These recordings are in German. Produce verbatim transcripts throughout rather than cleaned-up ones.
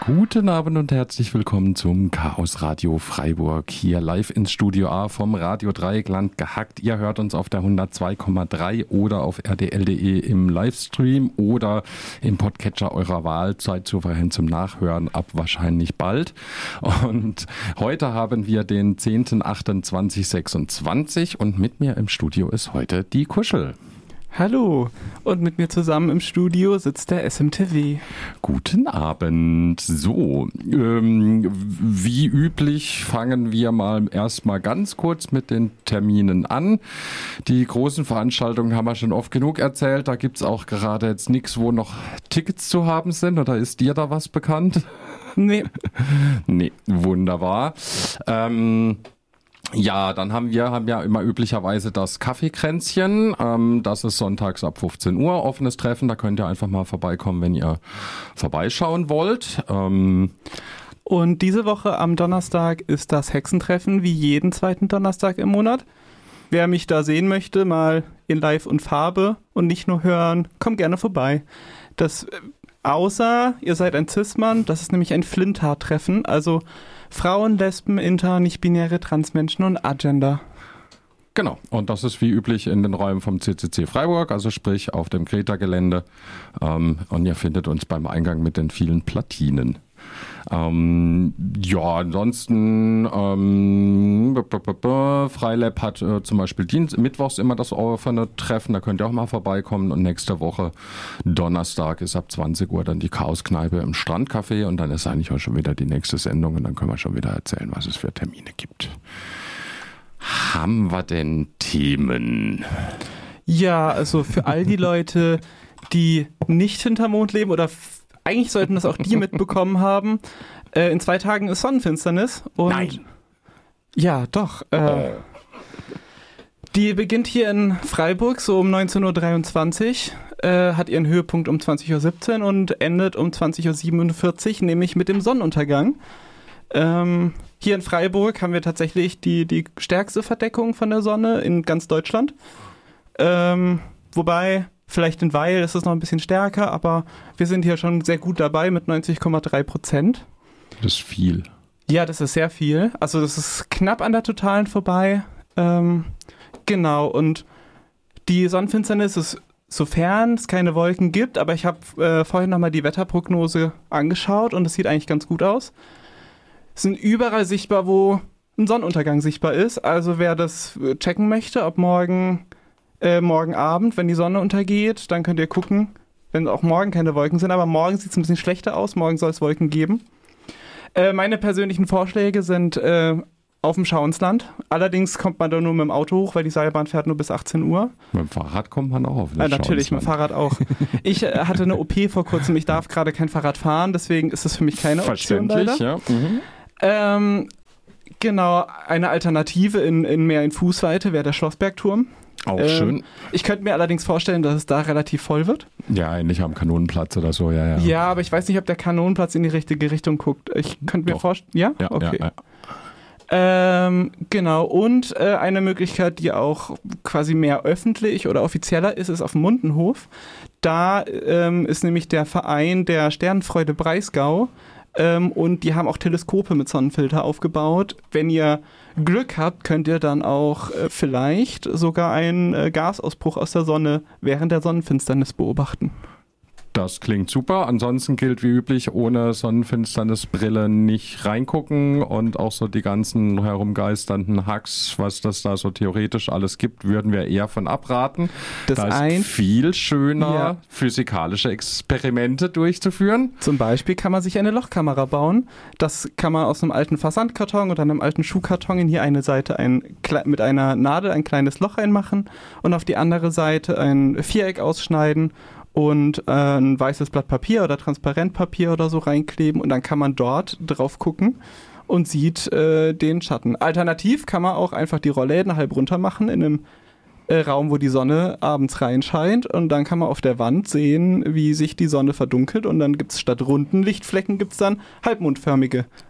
Guten Abend und herzlich willkommen zum Chaos Radio Freiburg. Hier live ins Studio A vom Radio Dreieckland gehackt. Ihr hört uns auf der hundertzwei Komma drei oder auf r d l punkt d e im Livestream oder im Podcatcher eurer Wahl. Zeit souverän zum Nachhören ab wahrscheinlich bald. Und heute haben wir den zehnten achten zweitausendsechsundzwanzig und mit mir im Studio ist heute die Kuschel. Hallo, und mit mir zusammen im Studio sitzt der S M T W. Guten Abend. So, ähm, wie üblich fangen wir mal erstmal ganz kurz mit den Terminen an. Die großen Veranstaltungen haben wir schon oft genug erzählt. Da gibt es auch gerade jetzt nichts, wo noch Tickets zu haben sind. Oder ist dir da was bekannt? Nee. Nee, wunderbar. Ähm... Ja, dann haben wir haben ja immer üblicherweise das Kaffeekränzchen. Ähm, das ist sonntags ab fünfzehn Uhr offenes Treffen. Da könnt ihr einfach mal vorbeikommen, wenn ihr vorbeischauen wollt. Ähm, Und diese Woche am Donnerstag ist das Hexentreffen, wie jeden zweiten Donnerstag im Monat. Wer mich da sehen möchte, mal in Live und Farbe und nicht nur hören, kommt gerne vorbei. Das, außer ihr seid ein Cis-Mann, das ist nämlich ein Flintar-Treffen, also Frauen, Lesben, Inter, nicht-binäre, Transmenschen und Agender. Genau, und das ist wie üblich in den Räumen vom C C C Freiburg, also sprich auf dem Greta-Gelände. Ähm, und ihr findet uns beim Eingang mit den vielen Platinen. Ähm, ja, ansonsten ähm, b- b- b- b- Freilab hat äh, zum Beispiel Dienst, mittwochs immer das offene Treffen, da könnt ihr auch mal vorbeikommen und nächste Woche Donnerstag ist ab zwanzig Uhr dann die Chaoskneipe im Strandcafé und dann ist eigentlich auch schon wieder die nächste Sendung und dann können wir schon wieder erzählen, was es für Termine gibt. Haben wir denn Themen? Ja, also für all die Leute, die nicht hinterm Mond leben oder f- eigentlich sollten das auch die mitbekommen haben. Äh, in zwei Tagen ist Sonnenfinsternis. Und Nein. Ja, doch. Äh, die beginnt hier in Freiburg so um neunzehn Uhr dreiundzwanzig, äh, hat ihren Höhepunkt um zwanzig Uhr siebzehn und endet um zwanzig Uhr siebenundvierzig, nämlich mit dem Sonnenuntergang. Ähm, hier in Freiburg haben wir tatsächlich die, die stärkste Verdeckung von der Sonne in ganz Deutschland. Ähm, wobei... Vielleicht in Weil ist es noch ein bisschen stärker, aber wir sind hier schon sehr gut dabei mit neunzig Komma drei Prozent. Das ist viel. Ja, das ist sehr viel. Also das ist knapp an der Totalen vorbei. Ähm, genau, und die Sonnenfinsternis ist, sofern es keine Wolken gibt, aber ich habe äh, vorhin nochmal die Wetterprognose angeschaut und es sieht eigentlich ganz gut aus. Es sind überall sichtbar, wo ein Sonnenuntergang sichtbar ist. Also wer das checken möchte, ob morgen... Äh, morgen Abend, wenn die Sonne untergeht, dann könnt ihr gucken, wenn auch morgen keine Wolken sind, aber morgen sieht es ein bisschen schlechter aus, morgen soll es Wolken geben. Äh, meine persönlichen Vorschläge sind äh, auf dem Schauensland, allerdings kommt man da nur mit dem Auto hoch, weil die Seilbahn fährt nur bis achtzehn Uhr. Mit dem Fahrrad kommt man auch auf das äh, Natürlich, mit dem Fahrrad auch. Ich äh, hatte eine O P vor kurzem, ich darf gerade kein Fahrrad fahren, deswegen ist das für mich keine Option. Verständlich, ja. Mhm. Ähm, genau, eine Alternative in, in mehr in Fußweite wäre der Schlossbergturm. Auch ähm, schön. Ich könnte mir allerdings vorstellen, dass es da relativ voll wird. Ja, ähnlich am Kanonenplatz oder so, ja, ja. Ja, aber ich weiß nicht, ob der Kanonenplatz in die richtige Richtung guckt. Ich könnte mir vorstellen, ja? Ja, okay. ja, ja. Ähm, genau, und äh, eine Möglichkeit, die auch quasi mehr öffentlich oder offizieller ist, ist auf dem Mundenhof. Da ähm, ist nämlich der Verein der Sternenfreude Breisgau ähm, und die haben auch Teleskope mit Sonnenfilter aufgebaut. Wenn ihr Glück habt, könnt ihr dann auch äh, vielleicht sogar einen äh, Gasausbruch aus der Sonne während der Sonnenfinsternis beobachten. Das klingt super. Ansonsten gilt wie üblich, ohne Sonnenfinsternisbrille nicht reingucken und auch so die ganzen herumgeisternden Hacks, was das da so theoretisch alles gibt, würden wir eher von abraten. Das da ist ein, viel schöner, ja. physikalische Experimente durchzuführen. Zum Beispiel kann man sich eine Lochkamera bauen. Das kann man aus einem alten Versandkarton oder einem alten Schuhkarton in hier eine Seite ein, mit einer Nadel ein kleines Loch reinmachen und auf die andere Seite ein Viereck ausschneiden und äh, ein weißes Blatt Papier oder Transparentpapier oder so reinkleben und dann kann man dort drauf gucken und sieht äh, den Schatten. Alternativ kann man auch einfach die Rollläden halb runter machen in einem äh, Raum, wo die Sonne abends reinscheint und dann kann man auf der Wand sehen, wie sich die Sonne verdunkelt und dann gibt es statt runden Lichtflecken gibt es dann halbmondförmige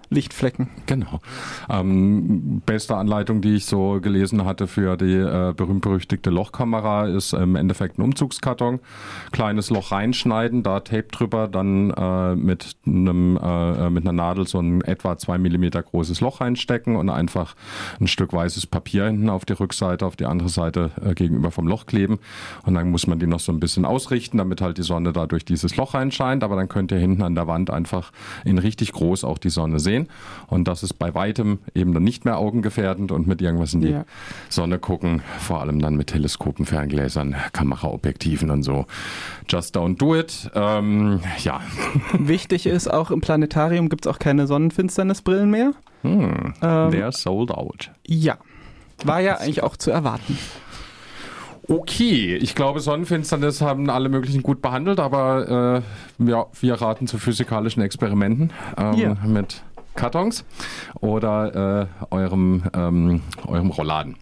Lichtflecken. Genau. Ähm, beste Anleitung, die ich so gelesen hatte für die äh, berühmt-berüchtigte Lochkamera, ist im Endeffekt ein Umzugskarton. Kleines Loch reinschneiden, da Tape drüber, dann äh, mit, einem, äh, mit einer Nadel so ein etwa zwei Millimeter großes Loch reinstecken und einfach ein Stück weißes Papier hinten auf die Rückseite, auf die andere Seite äh, gegenüber vom Loch kleben. Und dann muss man die noch so ein bisschen ausrichten, damit halt die Sonne da durch dieses Loch reinscheint. Aber dann könnt ihr hinten an der Wand einfach in richtig groß auch die Sonne sehen. Und das ist bei weitem eben dann nicht mehr augengefährdend und mit irgendwas in die ja. Sonne gucken, vor allem dann mit Teleskopen, Ferngläsern, Kameraobjektiven und so. Just don't do it. Ähm, ja. Wichtig ist, auch im Planetarium gibt es auch keine Sonnenfinsternisbrillen mehr. Hm, ähm, they're sold out. Ja, war ja eigentlich auch zu erwarten. Okay, ich glaube, Sonnenfinsternis haben alle möglichen gut behandelt, aber äh, ja, wir raten zu physikalischen Experimenten ähm, yeah. mit Kartons oder äh, eurem, ähm, eurem Rollladen.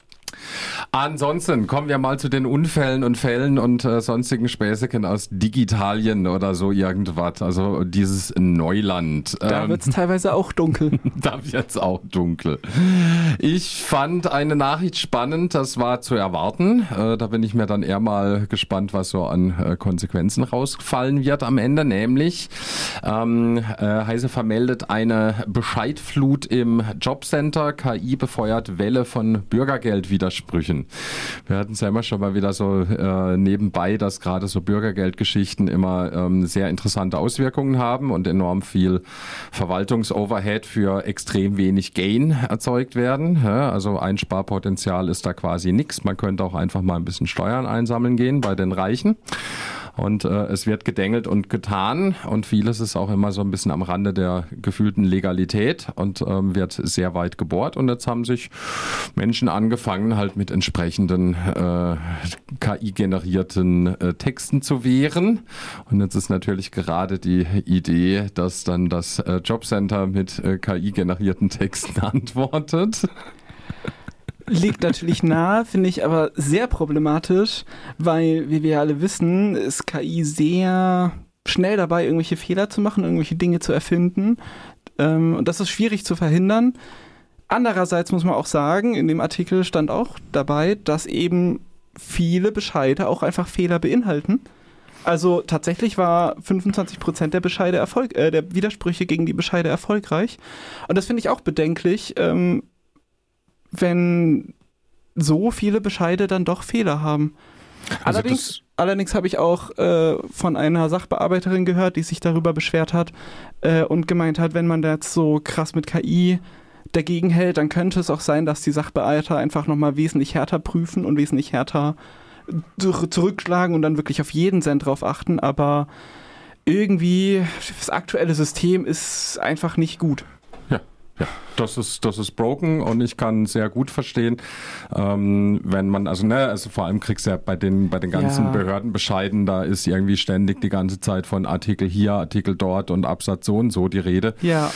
Ansonsten kommen wir mal zu den Unfällen und Fällen und äh, sonstigen Späßchen aus Digitalien oder so irgendwas. Also dieses Neuland. Da ähm, wird es teilweise auch dunkel. Da wird es auch dunkel. Ich fand eine Nachricht spannend, das war zu erwarten. Äh, da bin ich mir dann eher mal gespannt, was so an äh, Konsequenzen rausfallen wird am Ende. Nämlich ähm, äh, Heise vermeldet eine Bescheidflut im Jobcenter. K I befeuert Welle von Bürgergeldwidersprüchen. Wir hatten es ja immer schon mal wieder so äh, nebenbei, dass gerade so Bürgergeldgeschichten immer ähm, sehr interessante Auswirkungen haben und enorm viel Verwaltungsoverhead für extrem wenig Gain erzeugt werden. Ja, also Einsparpotenzial ist da quasi nichts. Man könnte auch einfach mal ein bisschen Steuern einsammeln gehen bei den Reichen. Und äh, es wird gedengelt und getan und vieles ist auch immer so ein bisschen am Rande der gefühlten Legalität und ähm, wird sehr weit gebohrt. Und jetzt haben sich Menschen angefangen, halt mit entsprechenden äh, K I-generierten äh, Texten zu wehren. Und jetzt ist natürlich gerade die Idee, dass dann das äh, Jobcenter mit äh, K I-generierten Texten antwortet. Liegt natürlich nahe, finde ich aber sehr problematisch, weil, wie wir ja alle wissen, ist K I sehr schnell dabei, irgendwelche Fehler zu machen, irgendwelche Dinge zu erfinden. Ähm, und das ist schwierig zu verhindern. Andererseits muss man auch sagen, in dem Artikel stand auch dabei, dass eben viele Bescheide auch einfach Fehler beinhalten. Also tatsächlich war fünfundzwanzig Prozent der Bescheide Erfolg, äh, der Widersprüche gegen die Bescheide erfolgreich. Und das finde ich auch bedenklich, ähm, wenn so viele Bescheide dann doch Fehler haben. Also allerdings allerdings habe ich auch äh, von einer Sachbearbeiterin gehört, die sich darüber beschwert hat äh, und gemeint hat, wenn man da jetzt so krass mit K I dagegen hält, dann könnte es auch sein, dass die Sachbearbeiter einfach nochmal wesentlich härter prüfen und wesentlich härter zurückschlagen und dann wirklich auf jeden Cent drauf achten. Aber irgendwie, das aktuelle System ist einfach nicht gut. Ja, das ist, das ist broken und ich kann sehr gut verstehen, ähm, wenn man, also ne, also vor allem kriegst du ja bei den, bei den ganzen ja. Behördenbescheiden, da ist irgendwie ständig die ganze Zeit von Artikel hier, Artikel dort und Absatz so und so die Rede. Ja.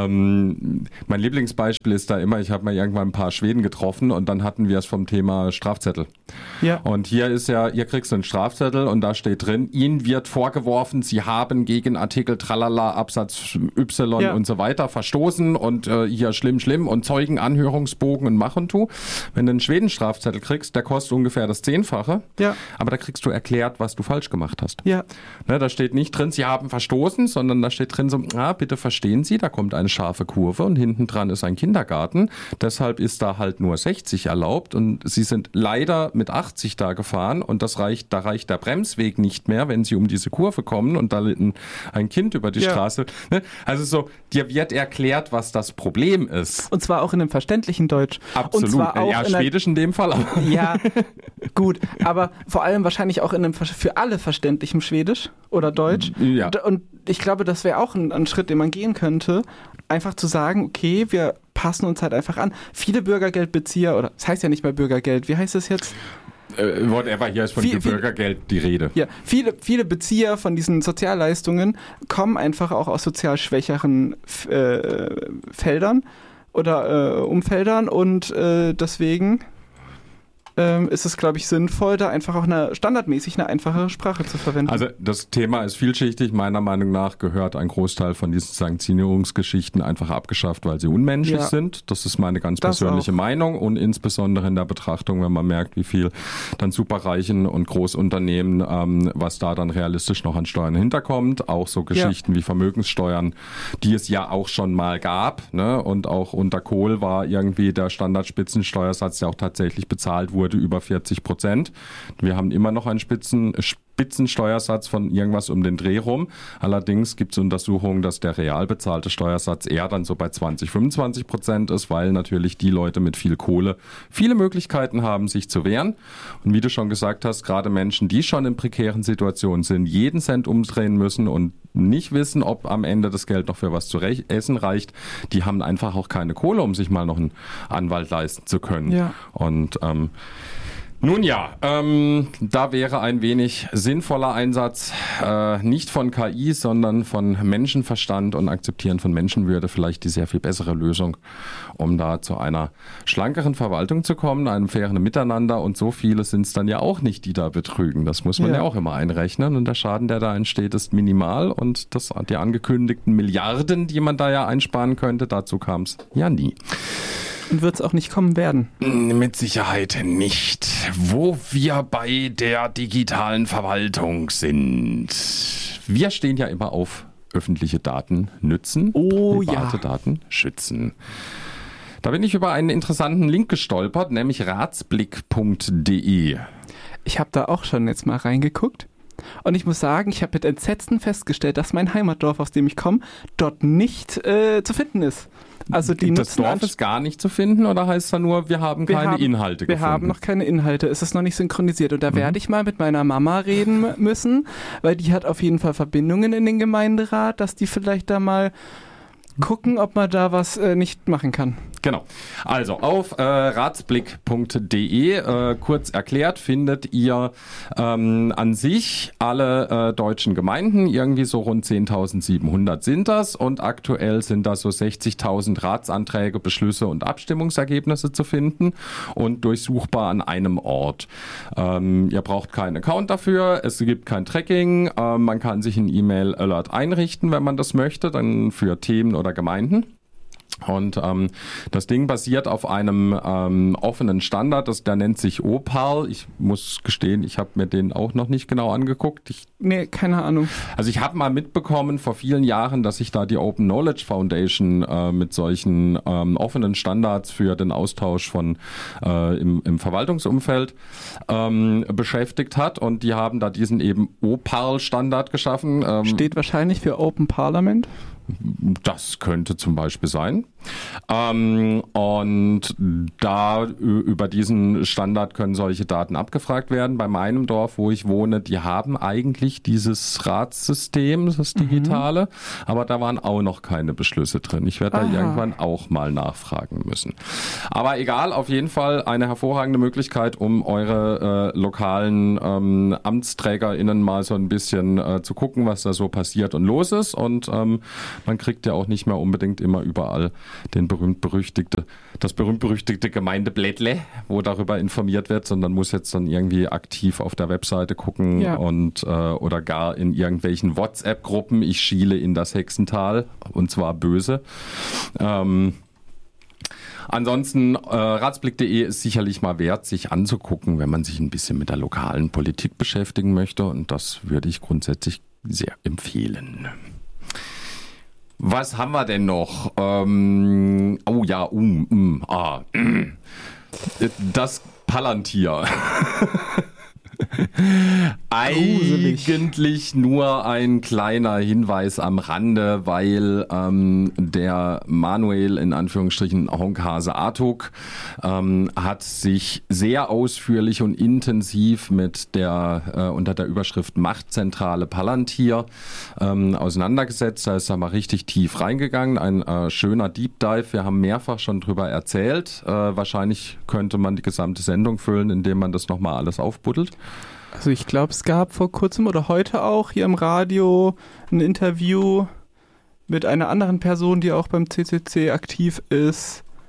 Ähm, mein Lieblingsbeispiel ist da immer, ich habe mal irgendwann ein paar Schweden getroffen und dann hatten wir es vom Thema Strafzettel. Ja. Und hier ist ja, hier kriegst du einen Strafzettel und da steht drin, Ihnen wird vorgeworfen, Sie haben gegen Artikel Tralala, Absatz Y ja. und so weiter verstoßen und äh, hier schlimm, schlimm und Zeugen, Anhörungsbogen und mach und tu. Wenn du einen Schweden-Strafzettel kriegst, der kostet ungefähr das Zehnfache, ja. aber da kriegst du erklärt, was du falsch gemacht hast. Ja. Ne, da steht nicht drin, Sie haben verstoßen, sondern da steht drin so, ah, bitte verstehen Sie, da kommt eine scharfe Kurve und hinten dran ist ein Kindergarten, deshalb ist da halt nur sechzig erlaubt und Sie sind leider mit achtzig da gefahren und das reicht, da reicht der Bremsweg nicht mehr, wenn Sie um diese Kurve kommen und da ein, ein Kind über die ja. Straße. Ne? Also so, dir wird erklärt, was das Problem ist. Und zwar auch in einem verständlichen Deutsch. Absolut. Und zwar auch ja, in Schwedisch in dem Fall. Ja, gut. Aber vor allem wahrscheinlich auch in einem für alle verständlichem Schwedisch oder Deutsch. Ja. Und ich glaube, das wäre auch ein, ein Schritt, den man gehen könnte. Einfach zu sagen, okay, wir passen uns halt einfach an. Viele Bürgergeldbezieher, oder das heißt ja nicht mehr Bürgergeld, wie heißt das jetzt? Äh, whatever, hier ist von viel, Bürgergeld die Rede. Ja, viele, viele Bezieher von diesen Sozialleistungen kommen einfach auch aus sozial schwächeren äh, Feldern oder äh, Umfeldern und äh, deswegen ähm, ist es, glaube ich, sinnvoll, da einfach auch eine standardmäßig eine einfache Sprache zu verwenden. Also das Thema ist vielschichtig. Meiner Meinung nach gehört ein Großteil von diesen Sanktionierungsgeschichten einfach abgeschafft, weil sie unmenschlich Ja. sind. Das ist meine ganz Das persönliche auch. Meinung und insbesondere in der Betrachtung, wenn man merkt, wie viel dann Superreichen und Großunternehmen, ähm, was da dann realistisch noch an Steuern hinterkommt. Auch so Geschichten wie Vermögenssteuern, die es ja auch schon mal gab. Ne? Und auch unter Kohl war irgendwie der Standardspitzensteuersatz, der auch tatsächlich bezahlt wurde, über vierzig Prozent. Wir haben immer noch einen Spitzen, Spitzensteuersatz von irgendwas um den Dreh rum. Allerdings gibt es Untersuchungen, dass der real bezahlte Steuersatz eher dann so bei zwanzig, fünfundzwanzig Prozent ist, weil natürlich die Leute mit viel Kohle viele Möglichkeiten haben, sich zu wehren. Und wie du schon gesagt hast, gerade Menschen, die schon in prekären Situationen sind, jeden Cent umdrehen müssen und nicht wissen, ob am Ende das Geld noch für was zu rech- essen reicht, die haben einfach auch keine Kohle, um sich mal noch einen Anwalt leisten zu können. Ja. Und ähm, nun ja, ähm, da wäre ein wenig sinnvoller Einsatz, äh, nicht von K I, sondern von Menschenverstand und Akzeptieren von Menschenwürde vielleicht die sehr viel bessere Lösung, um da zu einer schlankeren Verwaltung zu kommen, einem fairen Miteinander, und so viele sind es dann ja auch nicht, die da betrügen. Das muss man ja. Ja. auch immer einrechnen, und der Schaden, der da entsteht, ist minimal, und das, die angekündigten Milliarden, die man da ja einsparen könnte, dazu kam es ja nie. Und wird es auch nicht kommen werden. Mit Sicherheit nicht. Wo wir bei der digitalen Verwaltung sind. Wir stehen ja immer auf öffentliche Daten nützen, Oh private ja. Daten schützen. Da bin ich über einen interessanten Link gestolpert, nämlich ratsblick punkt de. Ich habe da auch schon jetzt mal reingeguckt. Und ich muss sagen, ich habe mit Entsetzen festgestellt, dass mein Heimatdorf, aus dem ich komme, dort nicht äh, zu finden ist. Also die Das nutzen Dorf anst- ist gar nicht zu finden, oder heißt da nur, wir haben Wir keine haben- Inhalte Wir gefunden? haben noch keine Inhalte, es ist noch nicht synchronisiert. Und da Mhm. werde ich mal mit meiner Mama reden müssen, weil die hat auf jeden Fall Verbindungen in den Gemeinderat, dass die vielleicht da mal gucken, ob man da was äh, nicht machen kann. Genau. Also auf äh, ratsblick punkt de, äh, kurz erklärt, findet ihr ähm, an sich alle äh, deutschen Gemeinden, irgendwie so rund zehntausendsiebenhundert sind das, und aktuell sind da so sechzigtausend Ratsanträge, Beschlüsse und Abstimmungsergebnisse zu finden und durchsuchbar an einem Ort. Ähm, ihr braucht keinen Account dafür, es gibt kein Tracking, äh, man kann sich einen E-Mail-Alert einrichten, wenn man das möchte, dann für Themen oder Gemeinden. Und ähm, das Ding basiert auf einem ähm, offenen Standard, das, der nennt sich Opal. Ich muss gestehen, ich habe mir den auch noch nicht genau angeguckt. Ich, Nee, keine Ahnung. also ich habe mal mitbekommen vor vielen Jahren, dass sich da die Open Knowledge Foundation äh, mit solchen ähm, offenen Standards für den Austausch von äh, im, im Verwaltungsumfeld ähm, beschäftigt hat. Und die haben da diesen eben Opal-Standard geschaffen. Ähm, Steht wahrscheinlich für Open Parliament. Das könnte zum Beispiel sein. Ähm, und da ü- über diesen Standard können solche Daten abgefragt werden. Bei meinem Dorf, wo ich wohne, die haben eigentlich dieses Ratssystem, das digitale, mhm. aber da waren auch noch keine Beschlüsse drin. Ich werde da Aha. irgendwann auch mal nachfragen müssen. Aber egal, auf jeden Fall eine hervorragende Möglichkeit, um eure äh, lokalen ähm, AmtsträgerInnen mal so ein bisschen äh, zu gucken, was da so passiert und los ist. Und ähm, man kriegt ja auch nicht mehr unbedingt immer überall den berühmt-berüchtigte, das berühmt-berüchtigte Gemeindeblättle, wo darüber informiert wird, sondern muss jetzt dann irgendwie aktiv auf der Webseite gucken Ja. und äh, oder gar in irgendwelchen WhatsApp-Gruppen. Ich schiele in das Hexental, und zwar böse. Ähm, Ansonsten, äh, ratsblick punkt de ist sicherlich mal wert, sich anzugucken, wenn man sich ein bisschen mit der lokalen Politik beschäftigen möchte, und das würde ich grundsätzlich sehr empfehlen. Was haben wir denn noch? Ähm, oh ja, um, um, ah, das Palantir. Eigentlich nur ein kleiner Hinweis am Rande, weil ähm, der Manuel, in Anführungsstrichen Honkhase Artuk, ähm, hat sich sehr ausführlich und intensiv mit der äh, unter der Überschrift Machtzentrale Palantir ähm, auseinandergesetzt. Da ist er mal richtig tief reingegangen. Ein äh, schöner Deep Dive. Wir haben mehrfach schon drüber erzählt. Äh, wahrscheinlich könnte man die gesamte Sendung füllen, indem man das nochmal alles aufbuddelt. Also ich glaube, es gab vor kurzem oder heute auch hier im Radio ein Interview mit einer anderen Person, die auch beim C C C aktiv ist.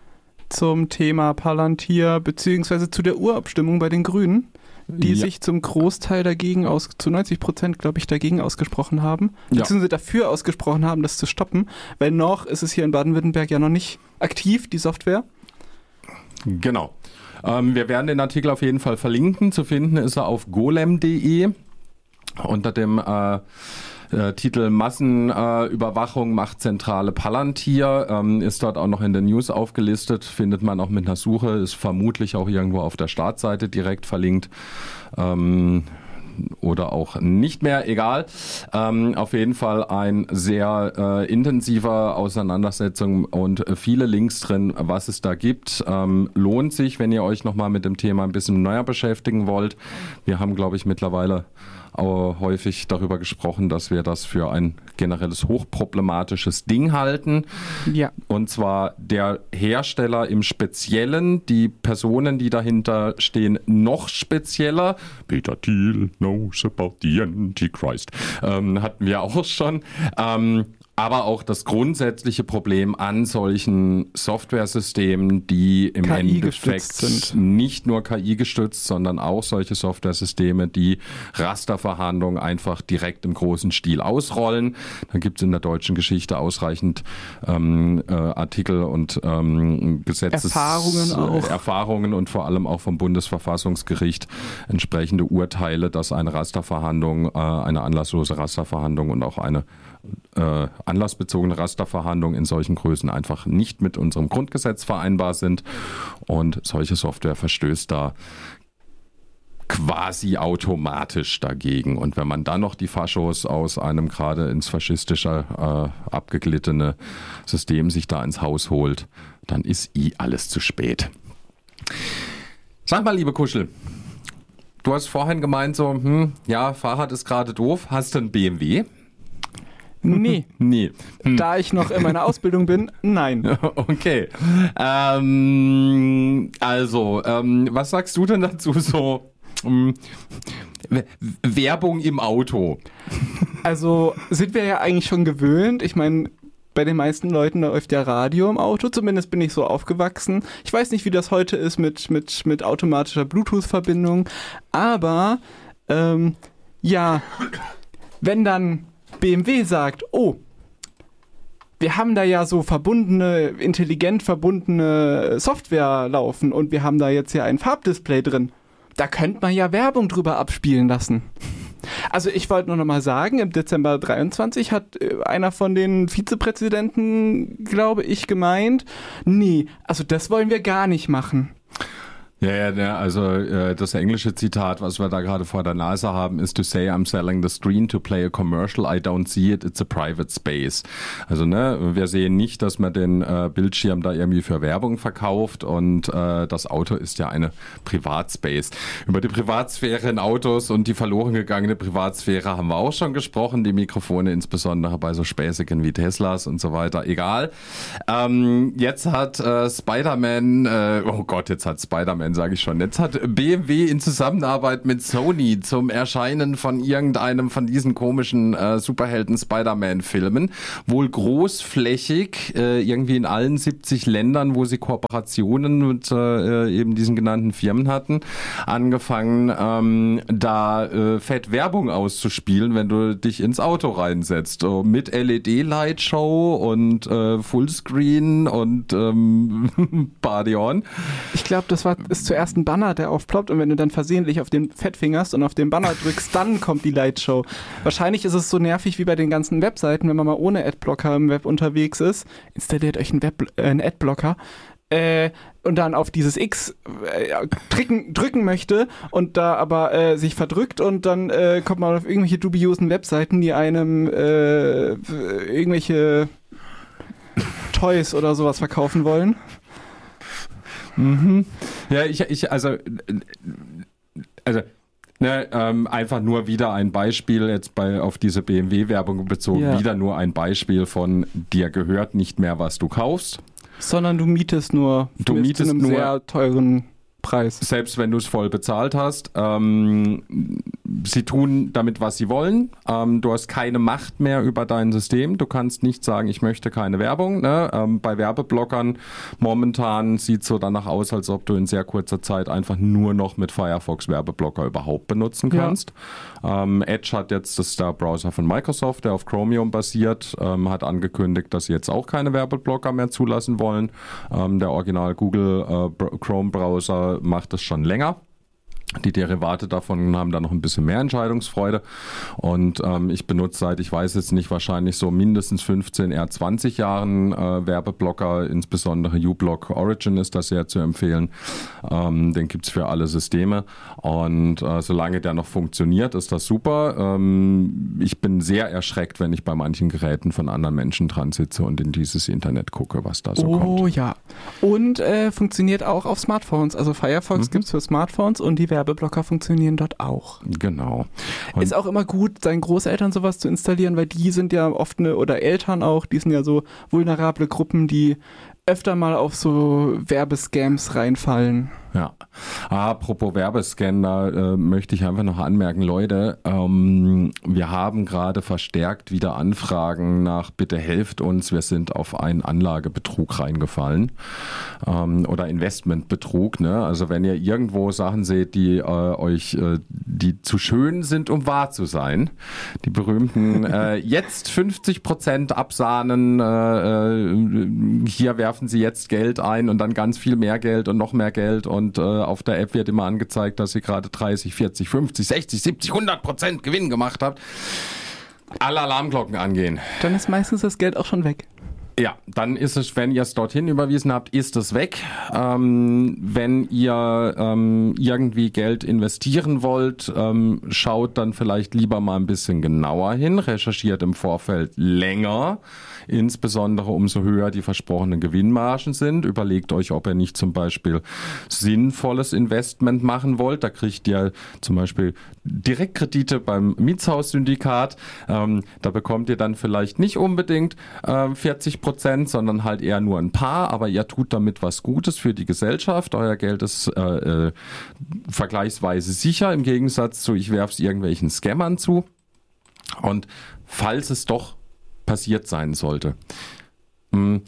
zum Thema Palantir beziehungsweise zu der Urabstimmung bei den Grünen, die ja. sich zum Großteil dagegen aus, zu neunzig Prozent, glaube ich, dagegen ausgesprochen haben, ja. beziehungsweise dafür ausgesprochen haben, das zu stoppen, weil noch ist es hier in Baden-Württemberg ja noch nicht aktiv, die Software. Genau. Ähm, wir werden den Artikel auf jeden Fall verlinken. Zu finden ist er auf golem punkt de unter dem äh, Äh, Titel Massenüberwachung äh, macht Zentrale Palantir, ähm, ist dort auch noch in den News aufgelistet, findet man auch mit einer Suche, ist vermutlich auch irgendwo auf der Startseite direkt verlinkt. Ähm, oder auch nicht mehr, egal. Ähm, auf jeden Fall ein sehr äh, intensiver Auseinandersetzung und viele Links drin, was es da gibt. Ähm, lohnt sich, wenn ihr euch nochmal mit dem Thema ein bisschen neuer beschäftigen wollt. Wir haben, glaube ich, mittlerweile auch häufig darüber gesprochen, dass wir das für ein generelles hochproblematisches Ding halten. Ja. Und zwar der Hersteller im Speziellen, die Personen, die dahinter stehen, noch spezieller. Peter Thiel knows about the Antichrist. Ähm, hatten wir auch schon. Ähm, aber auch das grundsätzliche Problem an solchen Softwaresystemen, die im K I Endeffekt sind. nicht nur K I gestützt, sondern auch solche Softwaresysteme, die Rasterverhandlungen einfach direkt im großen Stil ausrollen. Da gibt es in der deutschen Geschichte ausreichend ähm, äh, Artikel und ähm, Gesetzes Erfahrungen auch. Erfahrungen und vor allem auch vom Bundesverfassungsgericht entsprechende Urteile, dass eine Rasterverhandlung, äh, eine anlasslose Rasterverhandlung und auch eine äh, anlassbezogene Rasterverhandlung in solchen Größen einfach nicht mit unserem Grundgesetz vereinbar sind. Und solche Software verstößt da quasi automatisch dagegen. Und wenn man dann noch die Faschos aus einem gerade ins faschistische äh, abgeglittene System sich da ins Haus holt, dann ist eh alles zu spät. Sag mal, liebe Kuschel, du hast vorhin gemeint so, hm, ja, Fahrrad ist gerade doof. Hast du einen B M W? Nee. Nee. Hm. Da ich noch in meiner Ausbildung bin, nein. Okay. Ähm, also, ähm, was sagst du denn dazu so? Ähm, Werbung im Auto. Also sind wir ja eigentlich schon gewöhnt. Ich meine, bei den meisten Leuten läuft ja Radio im Auto. Zumindest bin ich so aufgewachsen. Ich weiß nicht, wie das heute ist mit, mit, mit automatischer Bluetooth-Verbindung. Aber, ähm, ja, wenn dann B M W sagt, oh, wir haben da ja so verbundene, intelligent verbundene Software laufen und wir haben da jetzt ja ein Farbdisplay drin. Da könnte man ja Werbung drüber abspielen lassen. Also ich wollte nur noch mal sagen, im Dezember dreiundzwanzig hat einer von den Vizepräsidenten, glaube ich, gemeint, nee, also das wollen wir gar nicht machen. Ja, ja, ja, also äh, das englische Zitat, was wir da gerade vor der Nase haben, ist to say I'm selling the screen to play a commercial, I don't see it, it's a private space. Also ne, wir sehen nicht, dass man den äh, Bildschirm da irgendwie für Werbung verkauft und äh, das Auto ist ja eine Privatspace. Über die Privatsphäre in Autos und die verloren gegangene Privatsphäre haben wir auch schon gesprochen, die Mikrofone insbesondere bei so Späßigen wie Teslas und so weiter, egal. Ähm, jetzt hat äh, Spider-Man, äh, oh Gott, jetzt hat Spider-Man sage ich schon. Jetzt hat B M W in Zusammenarbeit mit Sony zum Erscheinen von irgendeinem von diesen komischen äh, Superhelden-Spider-Man-Filmen wohl großflächig, äh, irgendwie in allen siebzig Ländern, wo sie Kooperationen mit äh, eben diesen genannten Firmen hatten, angefangen, ähm, da äh, fett Werbung auszuspielen, wenn du dich ins Auto reinsetzt. So, mit L E D-Lightshow und äh, Fullscreen und ähm, Party on. Ich glaube, das war ist zuerst ein Banner, der aufploppt und wenn du dann versehentlich auf den Fett fingerst und auf den Banner drückst, dann kommt die Lightshow. Wahrscheinlich ist es so nervig wie bei den ganzen Webseiten, wenn man mal ohne Adblocker im Web unterwegs ist. Installiert euch einen, Web, äh, einen Adblocker. Äh, und dann auf dieses X äh, drücken, drücken möchte und da aber äh, sich verdrückt und dann äh, kommt man auf irgendwelche dubiosen Webseiten, die einem äh, irgendwelche Toys oder sowas verkaufen wollen. Mhm. Ja, ich, ich, also, also, ne, ähm, einfach nur wieder ein Beispiel jetzt bei, auf diese B M W-Werbung bezogen, ja. Wieder nur ein Beispiel von dir gehört nicht mehr, was du kaufst. Sondern du mietest nur du mit mietest einem nur sehr teuren Preis. Selbst wenn du es voll bezahlt hast. Ähm, sie tun damit, was sie wollen. Ähm, du hast keine Macht mehr über dein System. Du kannst nicht sagen, ich möchte keine Werbung. Ne? Ähm, bei Werbeblockern momentan sieht es so danach aus, als ob du in sehr kurzer Zeit einfach nur noch mit Firefox Werbeblocker überhaupt benutzen kannst. Ja. Ähm, Edge hat jetzt, das ist der Browser von Microsoft, der auf Chromium basiert, ähm, hat angekündigt, dass sie jetzt auch keine Werbeblocker mehr zulassen wollen. Ähm, der Original Google äh, Chrome Browser macht das schon länger. Die Derivate davon haben da noch ein bisschen mehr Entscheidungsfreude und ähm, ich benutze seit, ich weiß jetzt nicht, wahrscheinlich so mindestens fünfzehn, eher zwanzig Jahren äh, Werbeblocker, insbesondere uBlock Origin ist das sehr zu empfehlen. Ähm, den gibt's für alle Systeme und äh, solange der noch funktioniert, ist das super. Ähm, ich bin sehr erschreckt, wenn ich bei manchen Geräten von anderen Menschen dran sitze und in dieses Internet gucke, was da so oh, kommt. Oh ja. Und äh, funktioniert auch auf Smartphones. Also Firefox mhm. gibt's für Smartphones und die Werbeblocker funktionieren dort auch. Genau. Und ist auch immer gut, seinen Großeltern sowas zu installieren, weil die sind ja oft eine, oder Eltern auch, die sind ja so vulnerable Gruppen, die öfter mal auf so Werbescams reinfallen. Ja, apropos Werbescan, da äh, möchte ich einfach noch anmerken, Leute, ähm, wir haben gerade verstärkt wieder Anfragen nach bitte helft uns, wir sind auf einen Anlagebetrug reingefallen ähm, oder Investmentbetrug, ne? Also wenn ihr irgendwo Sachen seht, die äh, euch, äh, die zu schön sind, um wahr zu sein, die berühmten äh, jetzt fünfzig Prozent absahnen, äh, hier werfen sie jetzt Geld ein und dann ganz viel mehr Geld und noch mehr Geld und Und äh, auf der App wird immer angezeigt, dass ihr gerade dreißig, vierzig, fünfzig, sechzig, siebzig, hundert Prozent Gewinn gemacht habt. Alle Alarmglocken angehen. Dann ist meistens das Geld auch schon weg. Ja, dann ist es, wenn ihr es dorthin überwiesen habt, ist es weg. Ähm, wenn ihr ähm, irgendwie Geld investieren wollt, ähm, schaut dann vielleicht lieber mal ein bisschen genauer hin, recherchiert im Vorfeld länger, insbesondere umso höher die versprochenen Gewinnmargen sind. Überlegt euch, ob ihr nicht zum Beispiel sinnvolles Investment machen wollt. Da kriegt ihr zum Beispiel Direktkredite beim Mietshaussyndikat. Ähm, da bekommt ihr dann vielleicht nicht unbedingt äh, vierzig Prozent, sondern halt eher nur ein paar, aber ihr tut damit was Gutes für die Gesellschaft. Euer Geld ist äh, äh, vergleichsweise sicher im Gegensatz zu, ich werfe es irgendwelchen Scammern zu. Und falls es doch passiert sein sollte, mh,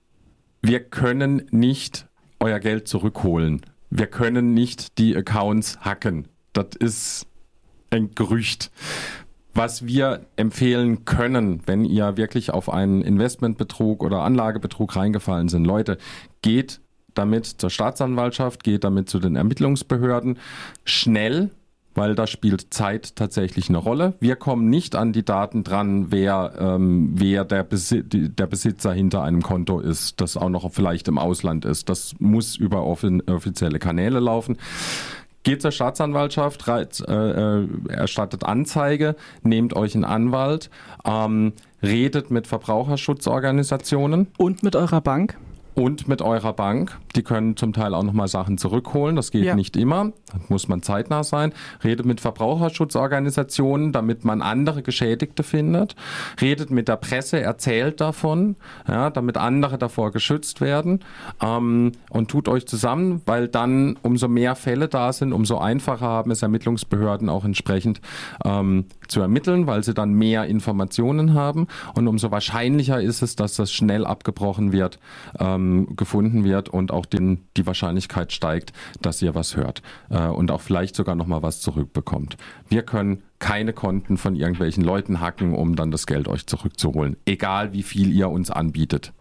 wir können nicht euer Geld zurückholen. Wir können nicht die Accounts hacken. Das ist ein Gerücht. Was wir empfehlen können, wenn ihr wirklich auf einen Investmentbetrug oder Anlagebetrug reingefallen sind, Leute, geht damit zur Staatsanwaltschaft, geht damit zu den Ermittlungsbehörden, schnell, weil da spielt Zeit tatsächlich eine Rolle. Wir kommen nicht an die Daten dran, wer, ähm, wer der, Besi- der Besitzer hinter einem Konto ist, das auch noch vielleicht im Ausland ist. Das muss über offi- offizielle Kanäle laufen. Geht zur Staatsanwaltschaft, reit, äh, erstattet Anzeige, nehmt euch einen Anwalt, ähm, redet mit Verbraucherschutzorganisationen. Und mit eurer Bank. Und mit eurer Bank. Die können zum Teil auch nochmal Sachen zurückholen. Das geht ja nicht immer. Da muss man zeitnah sein. Redet mit Verbraucherschutzorganisationen, damit man andere Geschädigte findet. Redet mit der Presse, erzählt davon, ja, damit andere davor geschützt werden. Ähm, und tut euch zusammen, weil dann umso mehr Fälle da sind, umso einfacher haben es Ermittlungsbehörden auch entsprechend ähm, zu ermitteln, weil sie dann mehr Informationen haben. Und umso wahrscheinlicher ist es, dass das schnell abgebrochen wird, ähm, gefunden wird und auch den, die Wahrscheinlichkeit steigt, dass ihr was hört äh, und auch vielleicht sogar nochmal was zurückbekommt. Wir können keine Konten von irgendwelchen Leuten hacken, um dann das Geld euch zurückzuholen. Egal wie viel ihr uns anbietet.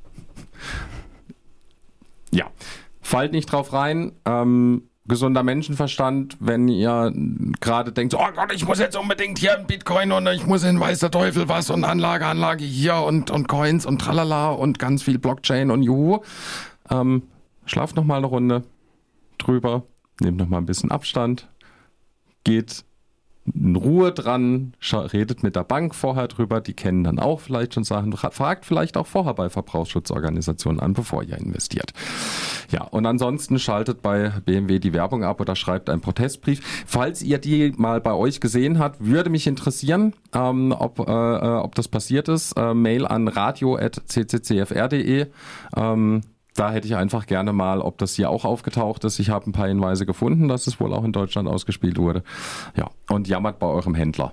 Ja, fallt nicht drauf rein. Ähm, gesunder Menschenverstand, wenn ihr gerade denkt, oh Gott, ich muss jetzt unbedingt hier ein Bitcoin und ich muss in weiß der Teufel was und Anlage, Anlage hier und, und Coins und tralala und ganz viel Blockchain und juhu. Ähm, schlaft noch mal eine Runde drüber, nehmt noch mal ein bisschen Abstand, geht in Ruhe dran, redet mit der Bank vorher drüber, die kennen dann auch vielleicht schon Sachen, fragt vielleicht auch vorher bei Verbraucherschutzorganisationen an, bevor ihr investiert. Ja, und ansonsten schaltet bei B M W die Werbung ab oder schreibt einen Protestbrief. Falls ihr die mal bei euch gesehen habt, würde mich interessieren, ähm, ob, äh, ob das passiert ist. Äh, Mail an radio at c c c f r punkt d e. Ähm, Da hätte ich einfach gerne mal, ob das hier auch aufgetaucht ist. Ich habe ein paar Hinweise gefunden, dass es wohl auch in Deutschland ausgespielt wurde. Ja, und jammert bei eurem Händler.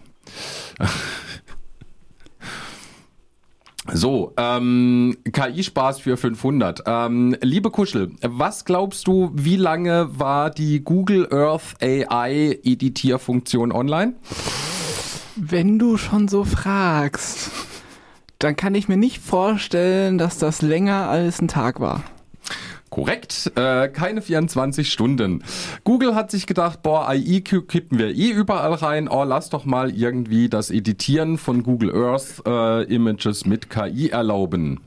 So, ähm, K I-Spaß für fünfhundert. Ähm, liebe Kuschel, was glaubst du, wie lange war die Google Earth A I-Editierfunktion online? Wenn du schon so fragst, dann kann ich mir nicht vorstellen, dass das länger als ein Tag war. Korrekt, äh, keine vierundzwanzig Stunden. Google hat sich gedacht, boah, A I kippen wir eh überall rein, oh, lass doch mal irgendwie das Editieren von Google Earth äh, Images mit K I erlauben.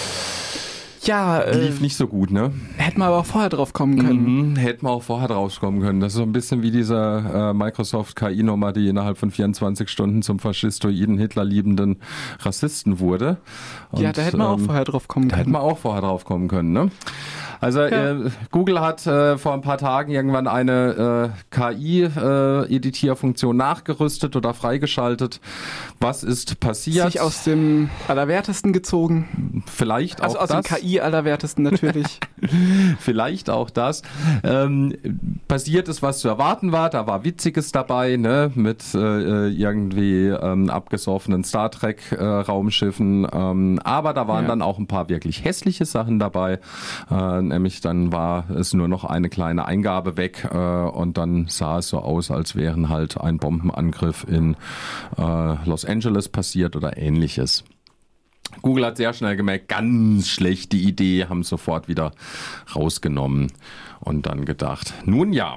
Ja, äh, lief nicht so gut, ne? Hätten wir aber auch vorher drauf kommen können. Mhm, hätten wir auch vorher drauf kommen können. Das ist so ein bisschen wie diese äh, Microsoft-K I-Nummer, die innerhalb von vierundzwanzig Stunden zum faschistoiden, Hitler-liebenden Rassisten wurde. Und, ja, da hätten wir ähm, auch vorher drauf kommen da können. hätten wir auch vorher drauf kommen können, ne? Also Ja. äh, Google hat äh, vor ein paar Tagen irgendwann eine äh, K I-Editierfunktion nachgerüstet oder freigeschaltet. Was ist passiert? Sich aus dem Allerwertesten gezogen. Vielleicht auch Also aus das. dem K I-Allerwertesten natürlich. Vielleicht auch das. Ähm, passiert ist, was zu erwarten war. Da war Witziges dabei, ne? Mit äh, irgendwie ähm, abgesoffenen Star Trek äh, Raumschiffen. Ähm, aber da waren Ja. dann auch ein paar wirklich hässliche Sachen dabei. Äh, nämlich dann war es nur noch eine kleine Eingabe weg äh, und dann sah es so aus, als wären halt ein Bombenangriff in äh, Los Angeles passiert oder ähnliches. Google hat sehr schnell gemerkt, ganz schlechte Idee, haben sofort wieder rausgenommen und dann gedacht, nun ja.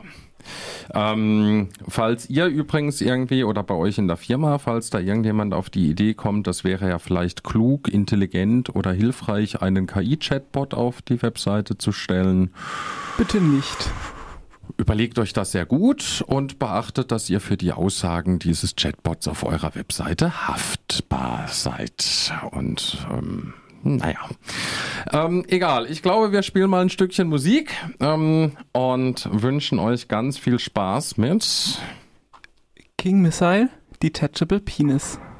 Ähm, falls ihr übrigens irgendwie oder bei euch in der Firma, falls da irgendjemand auf die Idee kommt, das wäre ja vielleicht klug, intelligent oder hilfreich, einen K I-Chatbot auf die Webseite zu stellen, Bitte nicht. überlegt euch das sehr gut und beachtet, dass ihr für die Aussagen dieses Chatbots auf eurer Webseite haftbar seid. Und ähm, naja, ähm, egal. Ich glaube, wir spielen mal ein Stückchen Musik ähm, und wünschen euch ganz viel Spaß mit King Missile, Detachable Penis.